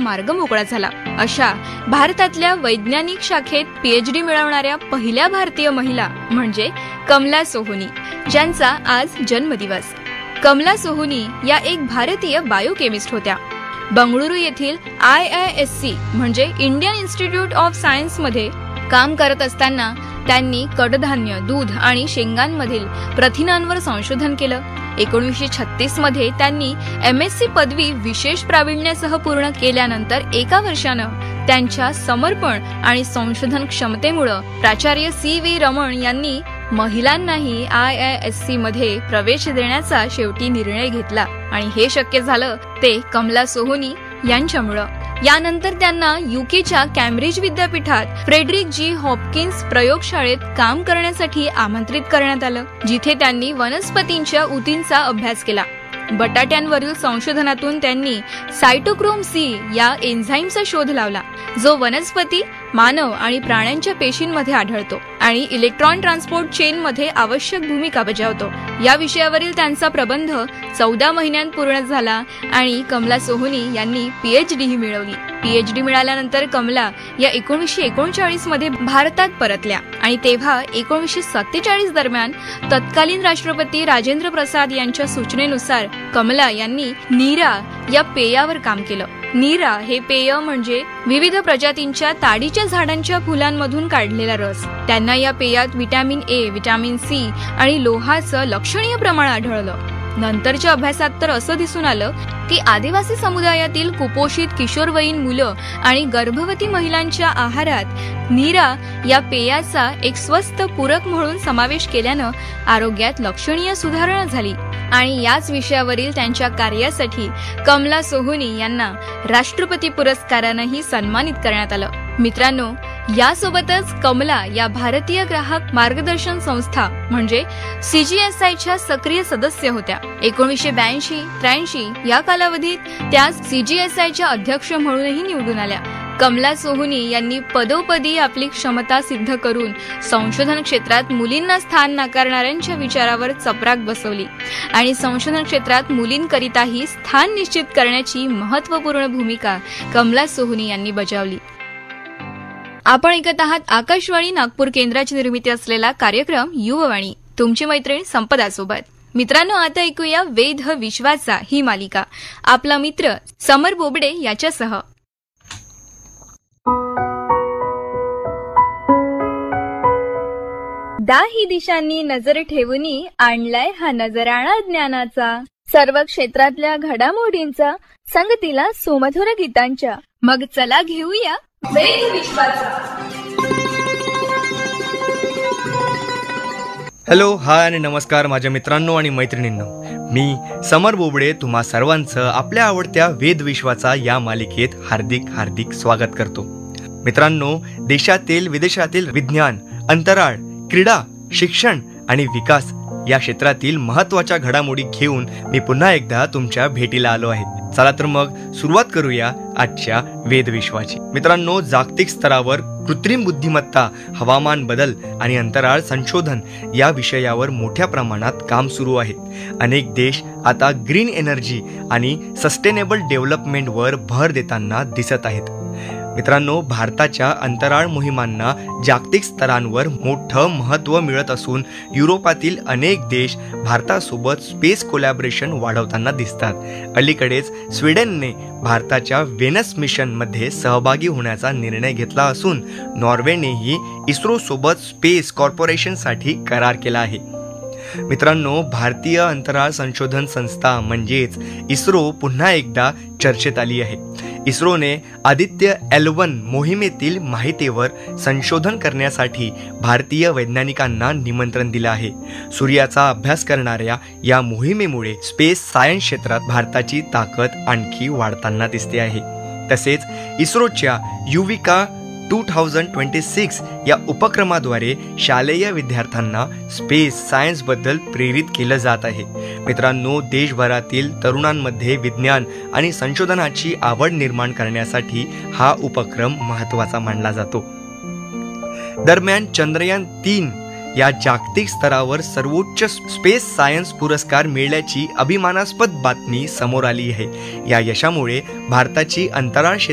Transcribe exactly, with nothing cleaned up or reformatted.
मार्ग मोकळा झाला. अशा भारतातल्या वैज्ञानिक शाखेत पीएचडी मिळवणाऱ्या पहिल्या भारतीय महिला म्हणजे कमला सोहोनी, ज्यांचा आज जन्मदिवस. कमला सोहोनी या एक भारतीय बायोकेमिस्ट होत्या. बंगळुरू येथील आय आय एस सी म्हणजे इंडियन इन्स्टिट्यूट ऑफ सायन्स मध्ये काम करत असताना त्यांनी कडधान्य, दूध आणि शेंगांमधील प्रथिनांवर संशोधन केलं. एकोणीसशे छत्तीस मध्ये त्यांनी एम एस सी पदवी विशेष प्रावीण्यासह पूर्ण केल्यानंतर एका वर्षानं त्यांच्या समर्पण आणि संशोधन क्षमतेमुळे प्राचार्य सी व्ही रमण यांनी महिलांनाही आय आय एस सी मध्ये प्रवेश देण्याचा शेवटी निर्णय घेतला आणि हे शक्य झालं ते कमला सोहोनी यांच्यामुळं. यानंतर त्यांना युकेच्या कॅम्ब्रिज विद्यापीठात फ्रेडरिक जी हॉपकिन्स प्रयोगशाळेत काम करण्यासाठी आमंत्रित करण्यात आलं, जिथे त्यांनी वनस्पतींच्या ऊतींचा अभ्यास केला. बटाट्यांवरील संशोधनातून त्यांनी सायटोक्रोम सी या एन्झाईमचा शोध लावला, जो वनस्पती, मानव आणि प्राण्यांच्या पेशींमध्ये आढळतो आणि इलेक्ट्रॉन ट्रान्सपोर्ट चेन मध्ये आवश्यक भूमिका बजावतो. या विषयावरील त्यांचा प्रबंध चौदा महिन्यांत पूर्ण झाला आणि कमला सोहोनी यांनी पीएचडी ही मिळवली. पीएचडी मिळाल्यानंतर कमला या एकोणीसशे एकोणचाळीस मध्ये भारतात परतल्या आणि तेव्हा एकोणीसशे सत्तेचाळीस दरम्यान तत्कालीन राष्ट्रपती राजेंद्र प्रसाद यांच्या सूचनेनुसार कमला यांनी नीरा या पेयावर काम केलं. नीरा हे पेय म्हणजे विविध प्रजातींच्या ताडीच्या झाडांच्या फुलांमधून काढलेला रस. त्यांना या पेयात विटॅमिन ए, विटॅमिन सी आणि लोहाचं लक्षणीय प्रमाण आढळलं. नंतरच्या अभ्यासात तर असं दिसून आलं की आदिवासी समुदायातील कुपोषित किशोरवयीन मुलं आणि गर्भवती महिलांच्या आहारात नीरा या पेयाचा एक स्वस्त पूरक म्हणून समावेश केल्यानं आरोग्यात लक्षणीय सुधारणा झाली आणि याच विषयावरील त्यांच्या कार्यासाठी कमला सोहोनी यांना राष्ट्रपती पुरस्कारानंही सन्मानित करण्यात आलं. मित्रांनो, यासोबतच कमला या भारतीय ग्राहक मार्गदर्शन संस्था म्हणजे सीजीएसआय च्या सक्रिय सदस्य होत्या. एकोणीसशे ब्याऐंशी त्र्याऐंशी या कालावधीत त्या सीजीएसआय च्या अध्यक्ष म्हणूनही निवडून आल्या. कमला सोहोनी यांनी पदोपदी आपली क्षमता सिद्ध करून संशोधन क्षेत्रात मुलींना स्थान नाकारणाऱ्यांच्या विचारावर चपराक बसवली आणि संशोधन क्षेत्रात मुलींकरिताही स्थान निश्चित करण्याची महत्त्वपूर्ण भूमिका कमला सोहोनी यांनी बजावली. आपण ऐकत आहात आकाशवाणी नागपूर केंद्राची निर्मिती असलेला कार्यक्रम युववाणी, तुमची मैत्रीण संपदा सोबत. मित्रांनो, आता ऐकूया वेध विश्वाचा ही मालिका आपला मित्र समर बोबडे याच्यासह. दाही दिशांनी नजर ठेवूनी आणलाय हा नजराणा ज्ञानाचा, सर्व क्षेत्रातल्या घडामोडींचा, संगतीला सुमधुर गीतांच्या. मग चला घेऊया वेध विश्वाचा. हॅलो, हाय आणि नमस्कार माझ्या मित्रांनो आणि मैत्रिणींनो. मी समर बोबडे तुम्हा सर्वांचं आपल्या आवडत्या वेध विश्वाचा या मालिकेत हार्दिक हार्दिक स्वागत करतो. मित्रांनो, देशातील विदेशातील विज्ञान, अंतराळ, क्रीडा, शिक्षण आणि विकास या क्षेत्रातील महत्त्वाच्या घडामोडी घेऊन मी पुन्हा एकदा तुमच्या भेटीला आलो आहे. चला तर मग सुरुवात करूया आजच्या वेध विश्वाची. मित्रांनो, जागतिक स्तरावर कृत्रिम बुद्धिमत्ता, हवामान बदल आणि अंतराळ संशोधन या विषयावर मोठ्या प्रमाणात काम सुरू आहे. अनेक देश आता ग्रीन एनर्जी आणि सस्टेनेबल डेव्हलपमेंटवर भर देताना दिसत आहेत. मित्रांनो, भारताच्या अंतराळ मोहिमांना जागतिक स्तरांवर मोठं महत्त्व मिळत असून युरोपातील अनेक देश भारतासोबत स्पेस कोलॅबरेशन वाढवताना दिसतात. अलीकडेच स्वीडनने भारताच्या व्हेनस मिशनमध्ये सहभागी होण्याचा निर्णय घेतला असून नॉर्वेनेही इस्रोसोबत स्पेस कॉर्पोरेशनसाठी करार केला आहे. मित्रांनो, भारतीय अंतराळ संशोधन संस्था म्हणजेच इस्रो पुन्हा एकदा चर्चेत आली आहे. इस्रोने आदित्य एल वन मोहिमेतील माहितीवर संशोधन करण्यासाठी भारतीय वैज्ञानिकांना निमंत्रण दिलं आहे. सूर्याचा अभ्यास करणाऱ्या या मोहिमेमुळे स्पेस सायन्स क्षेत्रात भारताची ताकद आणखी वाढताना दिसते आहे. तसेच इस्रोच्या Yuvika two thousand twenty six या उपक्रमाद्वारे शालेय विद्यार्थ्यांना स्पेस सायन्सबद्दल प्रेरित केलं जात आहे. मित्रांनो, देशभरातील तरुणांमध्ये विज्ञान आणि संशोधनाची आवड निर्माण करण्यासाठी हा उपक्रम महत्त्वाचा मानला जातो. दरम्यान चंद्रयान तीन या जागतिक स्तरावर सर्वोच्च स्पेस सायन्स पुरस्कार मिळाल्याची अभिमानास्पद बातमी समोर आली आहे. या यशामुळे भारताची अंतराळ